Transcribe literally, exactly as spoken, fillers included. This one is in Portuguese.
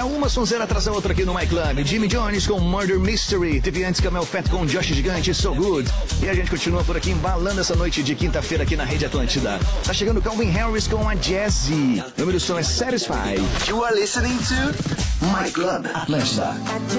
uma sonzeira atrás da outra aqui no My Club. Jimmy Jones com Murder Mystery. Teve antes Camel Fat com Josh Gigante, So Good. E a gente continua por aqui embalando essa noite de quinta-feira aqui na Rede Atlântida. Tá chegando Calvin Harris com a Jazzy. O nome do som é Satisfied. You are listening to My Club Atlântida.